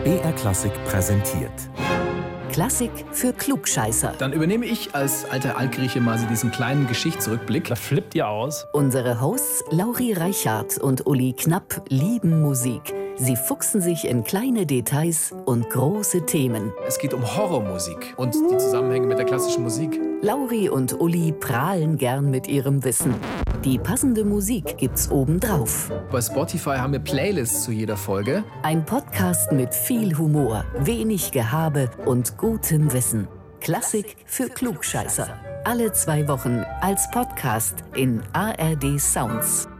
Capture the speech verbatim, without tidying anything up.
B R Klassik präsentiert. Klassik für Klugscheißer. Dann übernehme ich als alter Altgrieche mal so diesen kleinen Geschichtsrückblick. Da flippt ihr aus. Unsere Hosts Lauri Reichardt und Uli Knapp lieben Musik. Sie fuchsen sich in kleine Details und große Themen. Es geht um Horrormusik und die Zusammenhänge mit der klassischen Musik. Lauri und Uli prahlen gern mit ihrem Wissen. Die passende Musik gibt's obendrauf. Bei Spotify haben wir Playlists zu jeder Folge. Ein Podcast mit viel Humor, wenig Gehabe und gutem Wissen. Klassik für Klugscheißer. Alle zwei Wochen als Podcast in A R D Sounds.